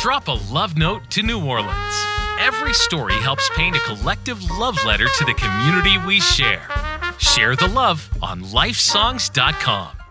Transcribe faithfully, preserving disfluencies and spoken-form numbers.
Drop a love note to New Orleans. Every story helps paint a collective love letter to the community we share. Share the love on life songs dot com.